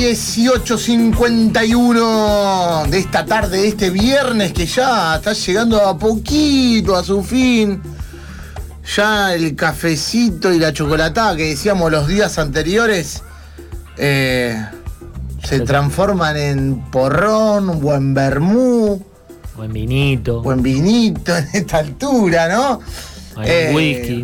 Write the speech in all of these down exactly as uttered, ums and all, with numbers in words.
dieciocho cincuenta y uno de esta tarde, de este viernes que ya está llegando a poquito a su fin. Ya el cafecito y la chocolatada que decíamos los días anteriores eh, se transforman en porrón, buen vermú, buen vinito. Buen vinito en esta altura, ¿no? Buen eh, whisky.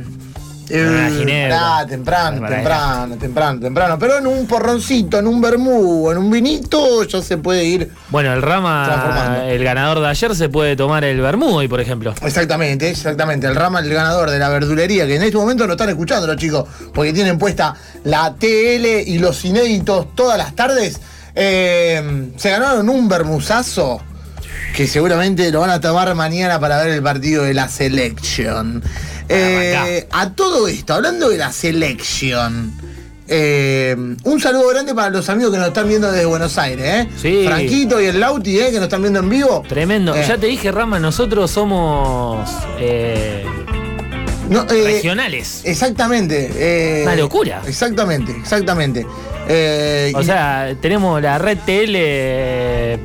Eh, ah, temprano, temprano, temprano, temprano. Pero en un porroncito, en un vermú, en un vinito, ya se puede ir. Bueno, el Rama, el ganador de ayer, se puede tomar el vermú hoy, por ejemplo. Exactamente, exactamente. El Rama, el ganador de la verdulería, que en este momento no están escuchando los chicos, porque tienen puesta la T L y los inéditos todas las tardes. Eh, se ganaron un vermuzazo que seguramente lo van a tomar mañana para ver el partido de la Selection. Eh, a todo esto, hablando de la Selection, eh, un saludo grande para los amigos que nos están viendo desde Buenos Aires, ¿eh? Sí. Franquito y el Lauti, ¿eh? Que nos están viendo en vivo. Tremendo. Eh. Ya te dije, Rama, nosotros somos eh, no, eh, regionales. Exactamente. Eh, Una locura. Exactamente, exactamente. Eh, o y... sea, tenemos la red T L eh,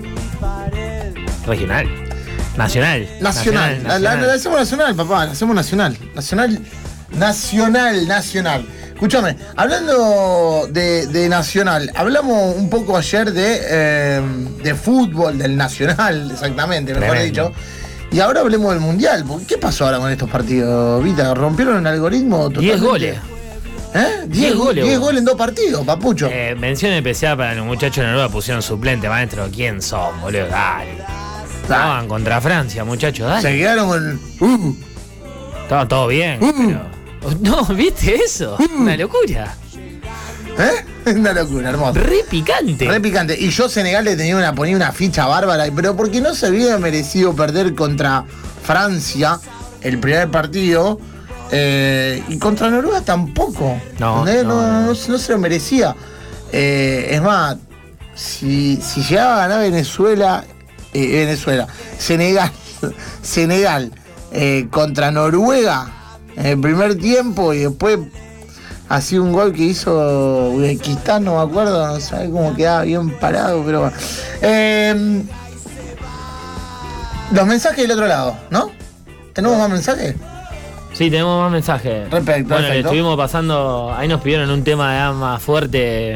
regional. Nacional. Nacional. Nacional. La, la, la hacemos nacional, papá. La hacemos nacional. Nacional. Nacional, nacional. Escúchame, hablando de, de nacional, hablamos un poco ayer de, eh, de fútbol, del nacional, exactamente, mejor Tremendo. dicho. Y ahora hablemos del mundial. ¿Qué pasó ahora con estos partidos, Vita? ¿Rompieron el algoritmo totalmente? diez goles. ¿Eh? diez goles. diez goles en dos partidos, papucho. Eh, mención especial para los muchachos de Noruega, pusieron suplente, maestro. ¿Quién son, boludo? Dale. Estaban contra Francia, muchachos, dale. Se quedaron con... Uh. Estaba todo bien, uh. pero... No, ¿viste eso? Uh. Una locura. ¿Eh? Una locura, hermoso. Re picante. Re picante. Y yo Senegal le tenía una, ponía una ficha bárbara, pero porque no se había merecido perder contra Francia el primer partido, eh, y contra Noruega tampoco. No, no, no, no, no. no, no se lo merecía. Eh, es más, si, si llegaba a ganar Venezuela... Eh, Venezuela, Senegal, Senegal eh, contra Noruega en el primer tiempo y después hacía un gol que hizo Uzbekistán, no me acuerdo, no sabe cómo quedaba bien parado, pero bueno. Eh, los mensajes del otro lado, ¿no? ¿Tenemos más mensajes? Sí, tenemos más mensajes. Perfecto, bueno, perfecto. Le estuvimos pasando, ahí nos pidieron un tema más fuerte.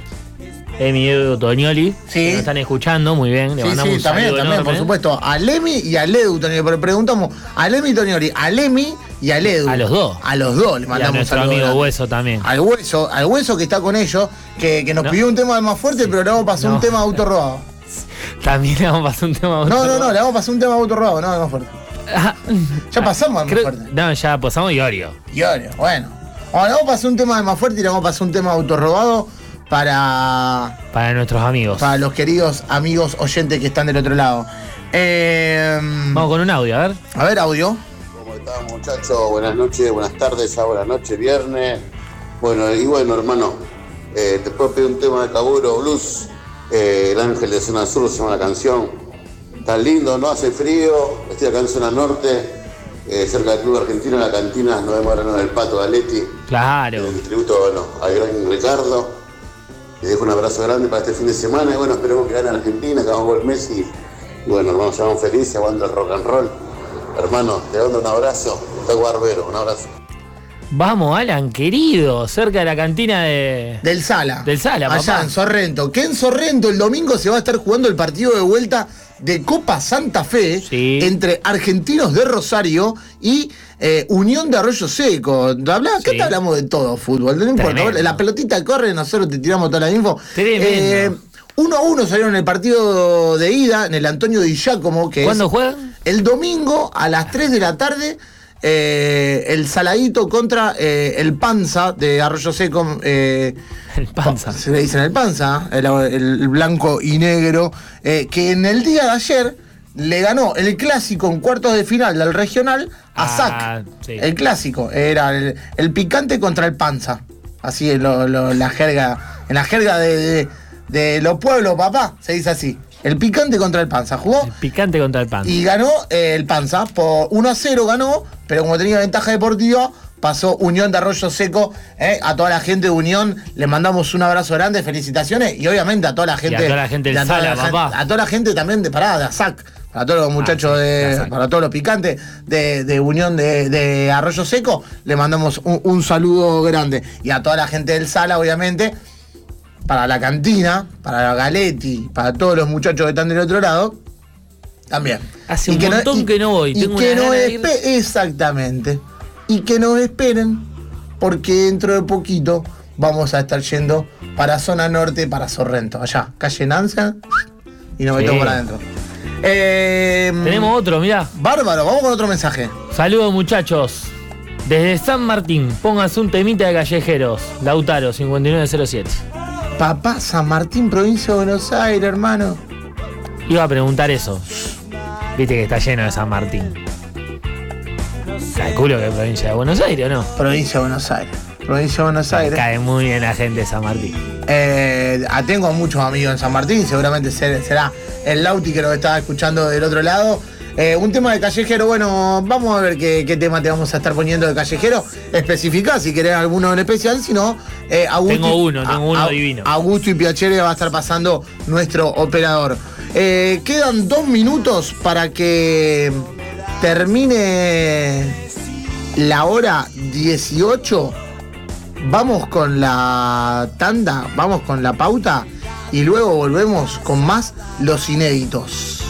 Emi Edu Tonioli, sí. Que nos están escuchando, muy bien, le sí, mandamos sí, un también, saludo también, enorme. por supuesto, a Lemi y a Ledu Tonioli, pero preguntamos a Lemi Tonioli, a Lemi y a Ledu. A los dos. A los dos le mandamos y a nuestro un saludo. amigo grande. Hueso también. Al Hueso, al Hueso que está con ellos, que, que nos no. pidió un tema más fuerte, sí. Pero le vamos a pasar no. un tema autorrobado. También le vamos a pasar un tema autorrobado. No, no, no, le vamos a pasar un tema autorrobado, no, más fuerte. Ah, ya pasamos al más creo, fuerte. No, ya pasamos Iorio. Iorio, bueno. Ahora le vamos a pasar un tema de más fuerte y le vamos a pasar un tema autorrobado. Para, para nuestros amigos. Para los queridos amigos oyentes que están del otro lado. Eh, Vamos con un audio, a ver. A ver, audio. ¿Cómo están, muchachos? Buenas noches, buenas tardes, ya buenas noches, viernes. Bueno, y bueno, hermano, eh, te puedo pedir un tema de Caburo Blues. Eh, el Ángel de Zona Sur se llama la canción. Está lindo, no hace frío. Estoy acá en Zona Norte. Eh, cerca del Club Argentino, en la cantina, nos vemos ahora en el Pato Galetti. Claro. En el tributo, bueno, al gran Ricardo. Les dejo un abrazo grande para este fin de semana y bueno, esperemos que gane Argentina, que vamos por Messi. Y bueno, hermano, estamos felices, aguanta el rock and roll. Hermano, te mando un abrazo, te Barbero, un abrazo. Vamos, Alan, querido, cerca de la cantina de... Del Sala. Del Sala, allá papá. en Sorrento. Que en Sorrento el domingo se va a estar jugando el partido de vuelta de Copa Santa Fe, sí. Entre Argentinos de Rosario y eh, Unión de Arroyo Seco. ¿Habla? Sí. ¿Qué te hablamos de todo fútbol? No importa, la pelotita corre, nosotros te tiramos toda la info. Tremendo. Eh, uno a uno salieron en el partido de ida, en el Antonio Di Giacomo. Que ¿Cuándo es juegan? El domingo a las tres de la tarde. Eh, el Saladito contra eh, el Panza de Arroyo Seco. Eh, el Panza. Se le dicen el Panza, el, el blanco y negro. Eh, que en el día de ayer le ganó el clásico en cuartos de final del regional a ah, Sac. Sí. El clásico era el, el picante contra el Panza. Así es lo, lo, la jerga. En la jerga de, de, de los pueblos, papá, se dice así. El picante contra el Panza. Jugó. El picante contra el Panza. Y ganó eh, el Panza. Por uno a cero ganó, pero como tenía ventaja deportiva, pasó Unión de Arroyo Seco. Eh, a toda la gente de Unión le mandamos un abrazo grande, felicitaciones. Y obviamente a toda la gente. Y a toda la gente del a toda Sala, la papá. gente- A toda la gente también de Parada, de ASAC. Para todos los muchachos Ah, sí, de. ASAC. Para todos los picantes de, de Unión de, de Arroyo Seco, le mandamos un, un saludo grande. Y a toda la gente del Sala, obviamente. Para la cantina, para la Galetti, para todos los muchachos que están del otro lado, también. Hace Y un que no- montón y- que no voy, y tengo que una nos gana de ir. espe- Exactamente. Y que nos esperen, porque dentro de poquito vamos a estar yendo para zona norte, para Sorrento, allá, calle Nanza, y nos Sí. metemos para adentro. Eh, Tenemos otro, mirá. Bárbaro, vamos con otro mensaje. Saludos, muchachos. Desde San Martín, pónganse un temita de callejeros. Lautaro, cincuenta y nueve cero siete. Papá, San Martín, provincia de Buenos Aires, hermano. Iba a preguntar eso. Viste que está lleno de San Martín. Calculo que es provincia de Buenos Aires, ¿o no? Provincia de Buenos Aires. Provincia de Buenos Me Aires. cae muy bien la gente de San Martín. Eh, ah, tengo muchos amigos en San Martín, seguramente ser- será el Lauti que lo estaba escuchando del otro lado. Eh, un tema de callejero, bueno, vamos a ver qué, qué tema te vamos a estar poniendo de callejero. Especificá si querés alguno en especial, si no, eh, Augusto, Tengo uno, tengo uno a- divino. Augusto y Piacere va a estar pasando nuestro operador. Eh, quedan dos minutos para que termine la hora dieciocho. Vamos con la tanda, vamos con la pauta y luego volvemos con más Los Inéditos.